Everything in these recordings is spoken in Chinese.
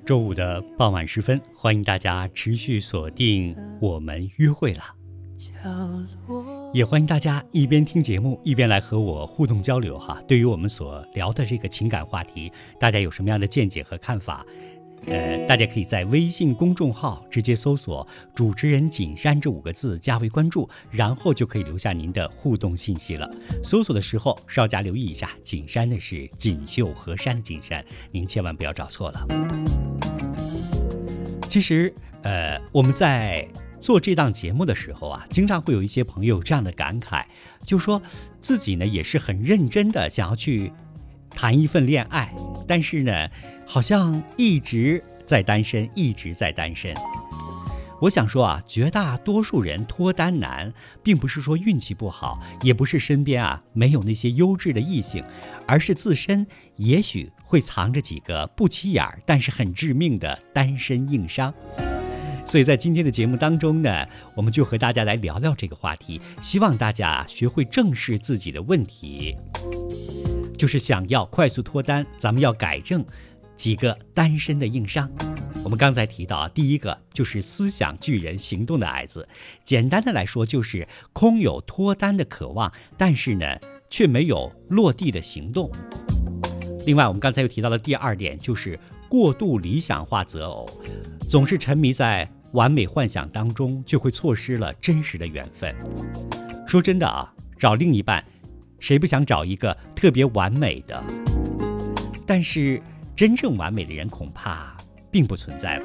周五的傍晚时分，欢迎大家持续锁定我们约会了，也欢迎大家一边听节目一边来和我互动交流哈。对于我们所聊的这个情感话题，大家有什么样的见解和看法？大家可以在微信公众号直接搜索主持人锦山这5个字加为关注，然后就可以留下您的互动信息了。搜索的时候稍加留意一下，锦山的是锦绣河山的锦山，您千万不要找错了。其实我们在做这档节目的时候啊，经常会有一些朋友有这样的感慨，就说自己呢也是很认真的想要去谈一份恋爱，但是呢好像一直在单身。我想说啊，绝大多数人脱单难，并不是说运气不好，也不是身边没有那些优质的异性，而是自身也许会藏着几个不起眼但是很致命的单身硬伤。所以在今天的节目当中呢，我们就和大家来聊聊这个话题，希望大家学会正视自己的问题，就是想要快速脱单，咱们要改正几个单身的硬伤。我们刚才提到第一个就是思想巨人，行动的矮子。简单的来说，就是空有脱单的渴望，但是呢却没有落地的行动。另外我们刚才又提到了第二点，就是过度理想化择偶，总是沉迷在完美幻想当中，就会错失了真实的缘分。说真的找另一半，谁不想找一个特别完美的？但是真正完美的人恐怕并不存在吧。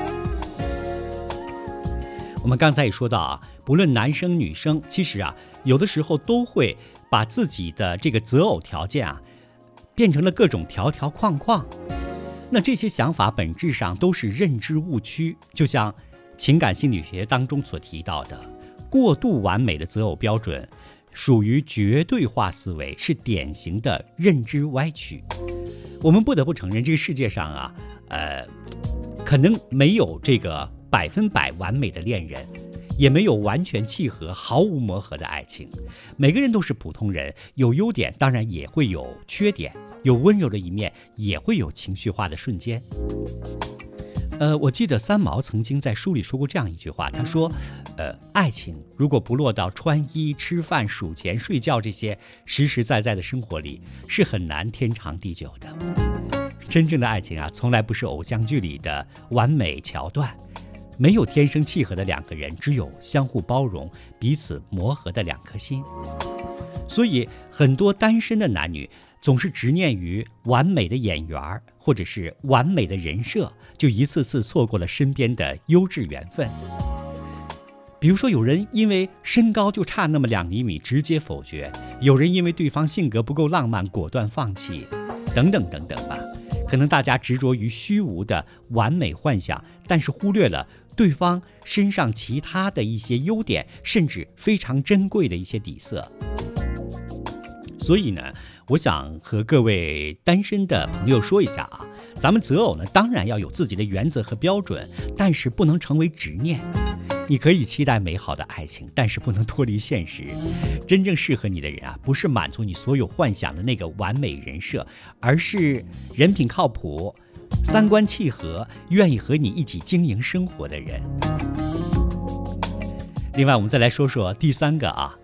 我们刚才也说到不论男生女生，其实有的时候都会把自己的这个择偶条件变成了各种条条框框。那这些想法本质上都是认知误区，就像情感心理学当中所提到的，过度完美的择偶标准属于绝对化思维，是典型的认知歪曲。我们不得不承认，这个世界上可能没有这个100%完美的恋人，也没有完全契合毫无磨合的爱情。每个人都是普通人，有优点当然也会有缺点，有温柔的一面，也会有情绪化的瞬间。我记得三毛曾经在书里说过这样一句话，他说爱情如果不落到穿衣、吃饭、数钱、睡觉这些实实在在的生活里，是很难天长地久的。真正的爱情从来不是偶像剧里的完美桥段，没有天生契合的2个人，只有相互包容、彼此磨合的2颗心。所以很多单身的男女总是执念于完美的眼缘或者是完美的人设，就一次次错过了身边的优质缘分。比如说有人因为身高就差那么2厘米直接否决，有人因为对方性格不够浪漫果断放弃，等等等等吧。可能大家执着于虚无的完美幻想，但是忽略了对方身上其他的一些优点，甚至非常珍贵的一些底色。所以呢，我想和各位单身的朋友说一下咱们择偶呢，当然要有自己的原则和标准，但是不能成为执念。你可以期待美好的爱情，但是不能脱离现实。真正适合你的人不是满足你所有幻想的那个完美人设，而是人品靠谱、三观契合、愿意和你一起经营生活的人。另外我们再来说说第三个